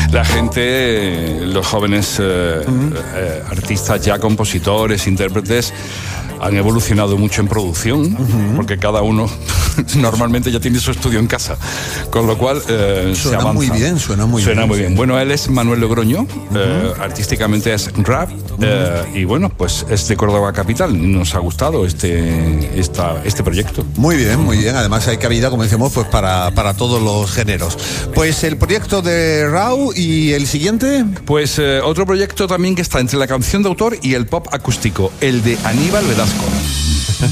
la gente, los jóvenes artistas ya, compositores, intérpretes, han evolucionado mucho en producción, porque cada uno normalmente ya tiene su estudio en casa, con lo cual se avanza. Suena muy bien. Bueno, él es Manuel Logroño, artísticamente es rap, y bueno, pues es de Córdoba capital. Nos ha gustado este proyecto. Muy bien. Además hay cabida, como decimos, pues para todos los géneros. Pues el proyecto de Rau, y el siguiente. Pues otro proyecto también que está entre la canción de autor y el pop acústico, el de Aníbal Velasco.